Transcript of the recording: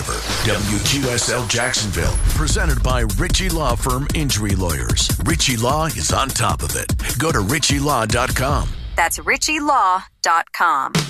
River. WQSL Jacksonville, presented by Ritchie Law Firm Injury Lawyers. Ritchie Law is on top of it. Go to ritchielaw.com. That's ritchielaw.com.